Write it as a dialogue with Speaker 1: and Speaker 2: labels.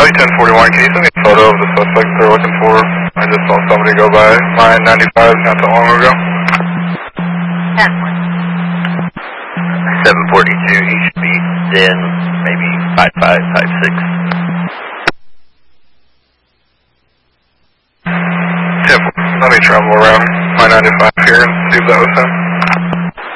Speaker 1: Alley 1041, can you send me a photo of the suspect they're looking for? I just saw somebody go by line 95 not too long ago.
Speaker 2: 742, he should be in maybe 55, 56.
Speaker 1: Let me travel around line 95 here and see if that was him.